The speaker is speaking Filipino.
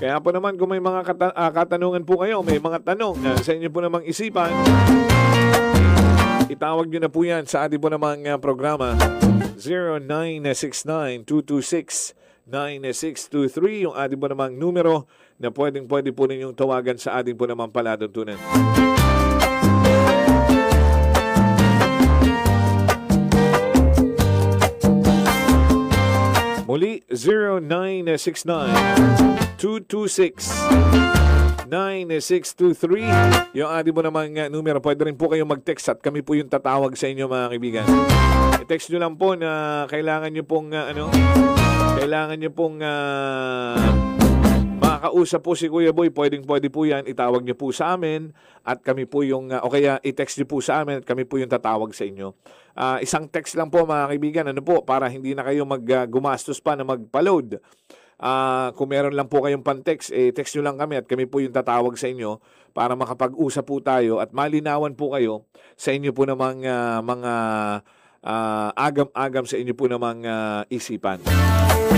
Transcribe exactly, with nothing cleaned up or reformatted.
Kaya po naman kung may mga kata uh, katanungan po kayo, may mga tanong na sa inyo po namang isipan, itawag nyo na po yan sa ating po namang uh, programa zero nine six nine two two six nine six two three, yung ating po namang numero na pwedeng pwede po ninyong tawagan sa ating po namang palatuntunan. Muli, zero nine six nine two two six nine six two three, yung ating po namang uh, numero. Pwede rin po kayong mag-text at kami po yung tatawag sa inyo, mga kaibigan. I-text nyo lang po na kailangan nyo pong uh, ano, kailangan nyo pong uh, makakausap po si Kuya Boy. Pwedeng pwede po yan, itawag nyo po sa amin at kami po yung, uh, o kaya i-text nyo po sa amin at kami po yung tatawag sa inyo. Uh, isang text lang po, mga kaibigan, ano po, para hindi na kayo mag, uh, gumastos pa na magpa-load. Uh, kung meron lang po kayong pan-text, eh, text nyo lang kami at kami po yung tatawag sa inyo para makapag-usap po tayo at malinawan po kayo sa inyo po namang uh, mga uh, agam-agam sa inyo po namang uh, isipan.